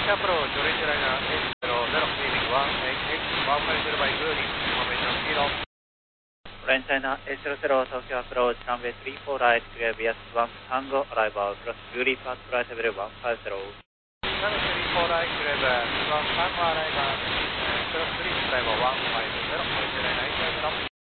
approach, orange liner, S00, leaving 188, 150 by good, information 0. Orange liner, S00, Tokyo approach, runway 34 right, clear via 1 Tango, arrival, cross Guri path, flight level 150. Runway 34 right, clear via 1 Tango, arrival, cross Guri, flight level 150, orange liner, S00.